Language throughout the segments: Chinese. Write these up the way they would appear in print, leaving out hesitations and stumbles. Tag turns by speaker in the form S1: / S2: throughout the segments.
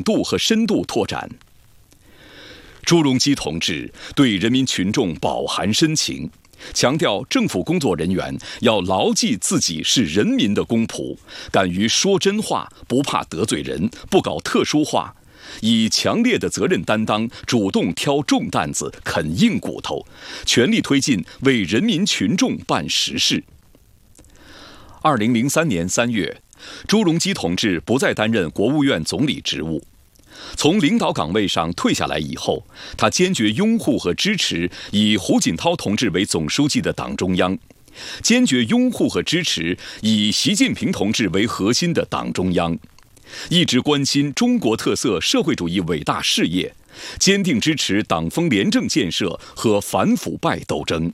S1: 广度和深度拓展。朱镕基同志对人民群众饱含深情，强调政府工作人员要牢记自己是人民的公仆，敢于说真话，不怕得罪人，不搞特殊化，以强烈的责任担当，主动挑重担子，啃硬骨头，全力推进为人民群众办实事。2003年3月，朱镕基同志不再担任国务院总理职务。从领导岗位上退下来以后，他坚决拥护和支持以胡锦涛同志为总书记的党中央，坚决拥护和支持以习近平同志为核心的党中央，一直关心中国特色社会主义伟大事业，坚定支持党风廉政建设和反腐败斗争。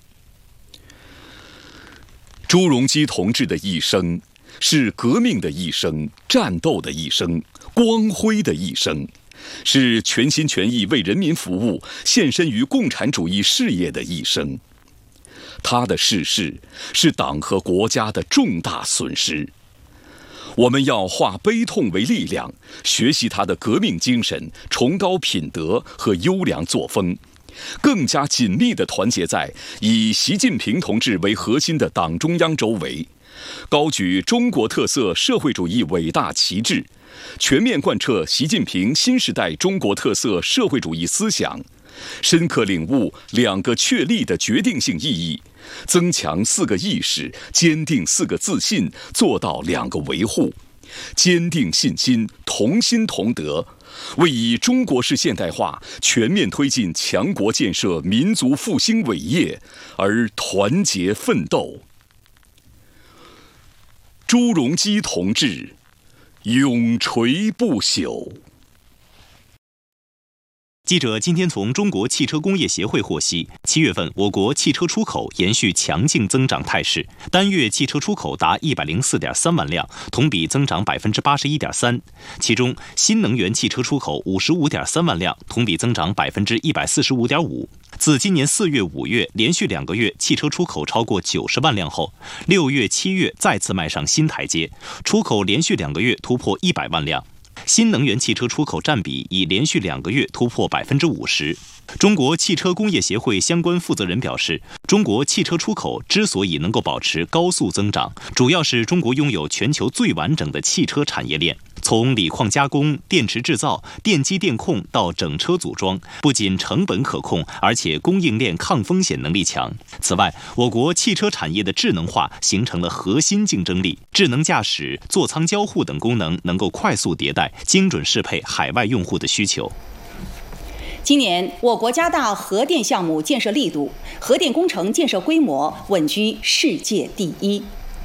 S1: 朱镕基同志的一生是革命的一生，战斗的一生，光辉的一生，是全心全意为人民服务，献身于共产主义事业的一生。他的逝世是党和国家的重大损失。我们要化悲痛为力量，学习他的革命精神、崇高品德和优良作风，更加紧密地团结在以习近平同志为核心的党中央周围，高举中国特色社会主义伟大旗帜，全面贯彻习近平新时代中国特色社会主义思想，深刻领悟2个确立的决定性意义，增强4个意识，坚定4个自信，做到2个维护，坚定信心，同心同德，为以中国式现代化全面推进强国建设民族复兴伟业而团结奋斗。朱镕基同志永垂不朽。
S2: 记者今天从中国汽车工业协会获悉，7月份我国汽车出口延续强劲增长态势，单月汽车出口达104.3万辆，同比增长81.3%。其中，新能源汽车出口55.3万辆，同比增长145.5%。自今年4月、5月连续2个月汽车出口超过90万辆后，6月、7月再次迈上新台阶，出口连续2个月突破100万辆。新能源汽车出口占比已连续2个月突破50%。中国汽车工业协会相关负责人表示，中国汽车出口之所以能够保持高速增长，主要是中国拥有全球最完整的汽车产业链。从锂矿加工、电池制造、电机电控到整车组装，不仅成本可控，而且供应链抗风险能力强。此外，我国汽车产业的智能化形成了核心竞争力，智能驾驶、座舱交互等功能能够快速迭代，精准适配海外用户的需求。
S3: 今年，我国加大核电项目建设力度，核电工程建设规模稳居世界第1。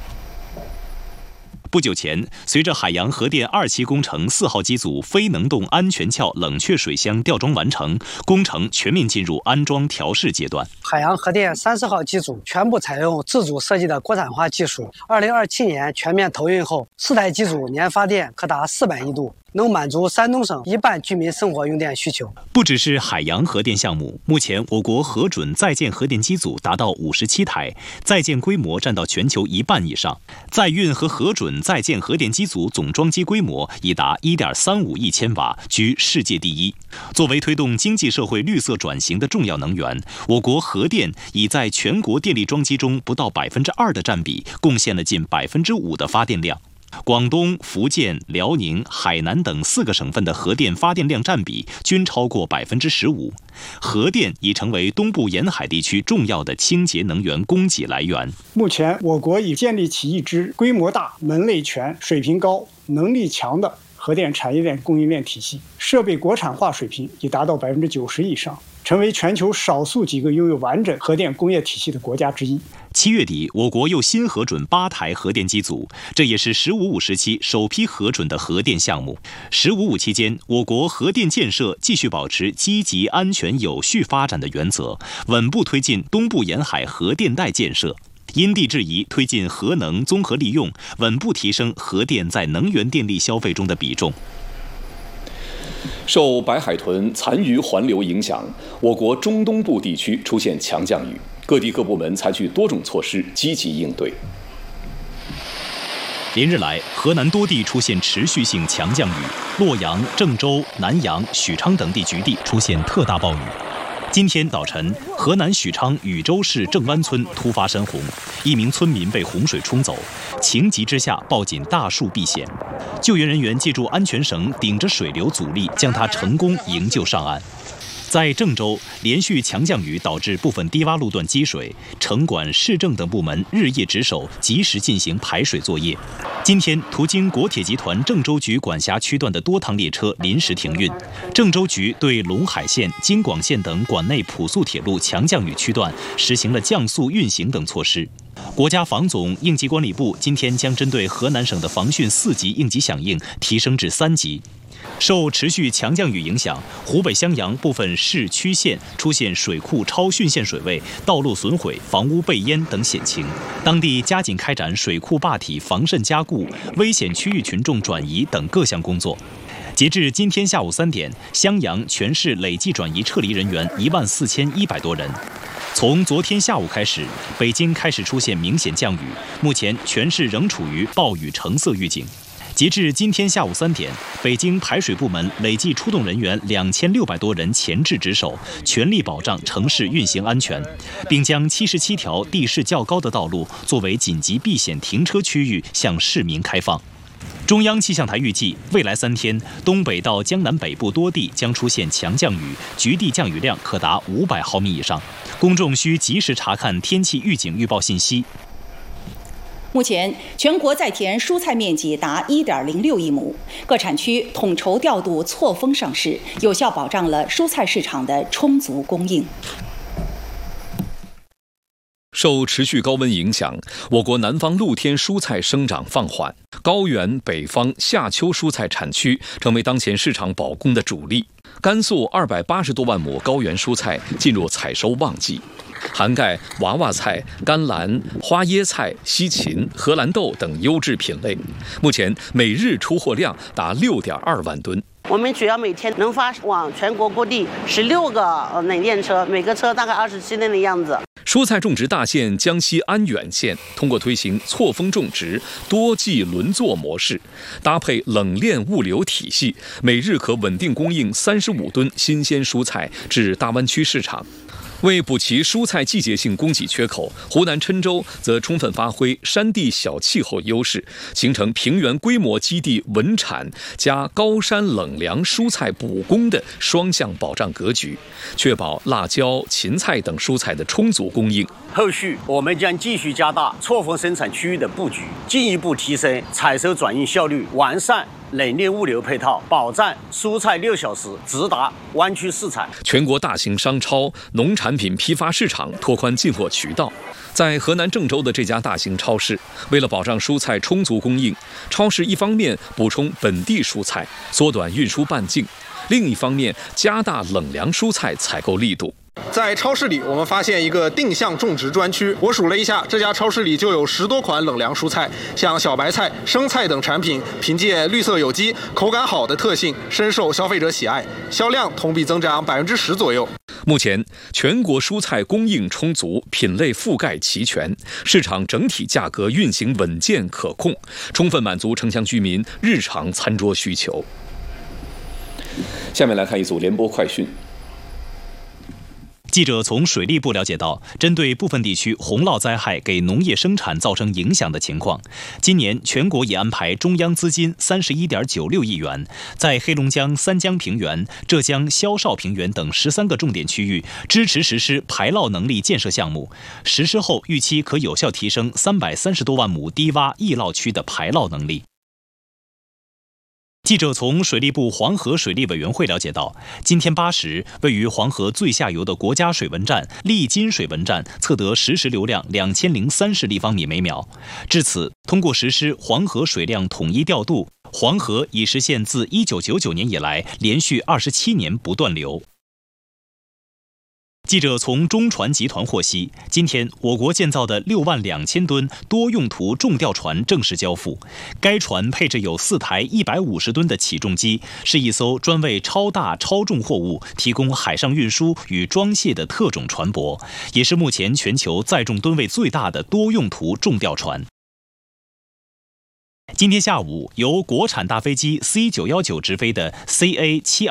S2: 不久前，随着海洋核电2期工程4号机组非能动安全壳冷却水箱吊装完成，工程全面进入安装调试阶段。
S4: 海洋核电30号机组全部采用自主设计的国产化技术，2027年全面投运后，4台机组年发电可达400亿度，能满足山东省1半居民生活用电需求。
S2: 不只是海洋核电项目，目前我国核准在建核电机组达到57台，在建规模占到全球1半以上。在运和核准在建核电机组总装机规模已达1.35亿千瓦，居世界第1。作为推动经济社会绿色转型的重要能源，我国核电已在全国电力装机中不到2%的占比，贡献了近5%的发电量。广东、福建、辽宁、海南等4个省份的核电发电量占比均超过15%。核电已成为东部沿海地区重要的清洁能源供给来源。
S5: 目前，我国已建立起一支规模大、门类全、水平高、能力强的核电产业链供应链体系，设备国产化水平已达到90%以上，成为全球少数几个拥有完整核电工业体系的国家之一。
S2: 7月底，我国又新核准8台核电机组，这也是“15+5”时期首批核准的核电项目。“15+5”期间，我国核电建设继续保持积极、安全、有序发展的原则，稳步推进东部沿海核电带建设。因地制宜推进核能综合利用，稳步提升核电在能源电力消费中的比重。
S1: 受白海豚残余环流影响，我国中东部地区出现强降雨，各地各部门采取多种措施积极应对。
S2: 连日来，河南多地出现持续性强降雨，洛阳、郑州、南阳、许昌等地局地出现特大暴雨。今天早晨，河南许昌禹州市郑湾村突发山洪，一名村民被洪水冲走，情急之下抱紧大树避险。救援人员借助安全绳顶着水流阻力，将他成功营救上岸。在郑州，连续强降雨导致部分低洼路段积水，城管、市政等部门日夜值守，及时进行排水作业。今天，途经国铁集团郑州局管辖区段的多趟列车临时停运。郑州局对陇海线、京广线等管内普速铁路强降雨区段实行了降速运行等措施。国家防总应急管理部今天将针对河南省的防汛4级应急响应提升至3级。受持续强降雨影响，湖北襄阳部分市区县出现水库超汛限水位、道路损毁、房屋被淹等险情，当地加紧开展水库坝体防渗加固、危险区域群众转移等各项工作。截至今天下午3点，襄阳全市累计转移撤离人员14100多人。从昨天下午开始，北京开始出现明显降雨，目前全市仍处于暴雨橙色预警。截至今天下午3点，北京排水部门累计出动人员2600多人前置值守，全力保障城市运行安全，并将77条地势较高的道路作为紧急避险停车区域向市民开放。中央气象台预计，未来3天，东北到江南北部多地将出现强降雨，局地降雨量可达500毫米以上。公众需及时查看天气预警预报信息。
S3: 目前，全国在田蔬菜面积达1.06亿亩，各产区统筹调度错峰上市，有效保障了蔬菜市场的充足供应。
S1: 受持续高温影响，我国南方露天蔬菜生长放缓，高原、北方夏秋蔬菜产区成为当前市场保供的主力。甘肃280多万亩高原蔬菜进入采收旺季，涵盖娃娃菜、甘蓝、花椰菜、西芹、荷兰豆等优质品类，目前每日出货量达6.2万吨。
S6: 我们主要每天能发往全国各地16个冷链车，每个车大概27吨的样子。
S1: 蔬菜种植大县江西安远县通过推行错峰种植、多季轮作模式，搭配冷链物流体系，每日可稳定供应35吨新鲜蔬菜至大湾区市场。为补齐蔬菜季节性供给缺口，湖南郴州则充分发挥山地小气候优势，形成平原规模基地稳产加高山冷凉蔬菜补供的双向保障格局，确保辣椒、芹菜等蔬菜的充足供应。
S7: 后续我们将继续加大错峰生产区域的布局，进一步提升采收转运效率，完善冷链物流配套，保障蔬菜6小时直达湾区市场。
S1: 全国大型商超、农产品批发市场拓宽进货渠道。在河南郑州的这家大型超市，为了保障蔬菜充足供应，超市一方面补充本地蔬菜，缩短运输半径，另一方面加大冷凉蔬菜采购力度。
S8: 在超市里，我们发现一个定向种植专区。我数了一下，这家超市里就有10多款冷凉蔬菜，像小白菜、生菜等产品，凭借绿色有机、口感好的特性，深受消费者喜爱，销量同比增长10%左右。
S1: 目前，全国蔬菜供应充足，品类覆盖齐全，市场整体价格运行稳健可控，充分满足城乡居民日常餐桌需求。下面来看一组联播快讯。
S2: 记者从水利部了解到，针对部分地区洪涝灾害给农业生产造成影响的情况，今年全国已安排中央资金31.96亿元，在黑龙江三江平原、浙江萧绍平原等13个重点区域支持实施排涝能力建设项目，实施后预期可有效提升330多万亩低洼易涝区的排涝能力。记者从水利部黄河水利委员会了解到，今天8时，位于黄河最下游的国家水文站利津水文站测得实时流量2030立方米每秒。至此，通过实施黄河水量统一调度，黄河已实现自1999年以来连续27年不断流。记者从中船集团获悉，今天我国建造的62000吨多用途重吊船正式交付。该船配置有4台150吨的起重机，是一艘专为超大超重货物提供海上运输与装卸的特种船舶，也是目前全球载重吨位最大的多用途重吊船。 今天下午，由国产大飞机C919直飞的CA72